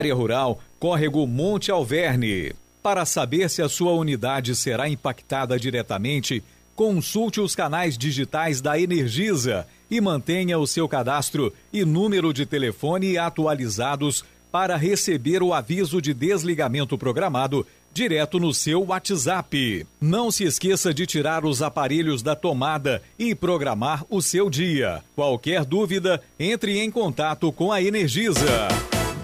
Área Rural, Córrego Monte Alverne. Para saber se a sua unidade será impactada diretamente, consulte os canais digitais da Energisa e mantenha o seu cadastro e número de telefone atualizados para receber o aviso de desligamento programado direto no seu WhatsApp. Não se esqueça de tirar os aparelhos da tomada e programar o seu dia. Qualquer dúvida, entre em contato com a Energisa.